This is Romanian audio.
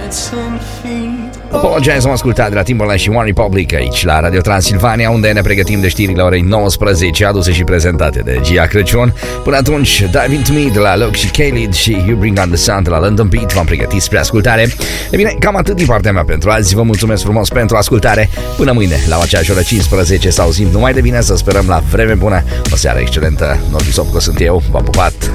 Apologize, am ascultat de la Timberland și One Republic aici la Radio Transilvania, unde ne pregătim de știrile orei 19, aduse și prezentate de Gia Crăciun. Până atunci, Dive Into Me de la Loc și Khalid și You Bring On The Sun de la London Beat v-am pregătit spre ascultare. E bine, cam atât din partea mea pentru azi. Vă mulțumesc frumos pentru ascultare. Până mâine, la aceeași oră 15, să auzim numai de bine, să sperăm la vreme bună. O seară excelentă. Norbi Sopco sunt eu, v-am pupat.